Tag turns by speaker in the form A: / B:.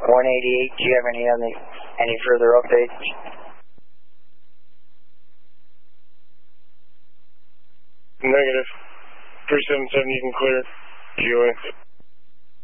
A: 188, do you have any further updates?
B: Negative. 377, you can clear. GOA.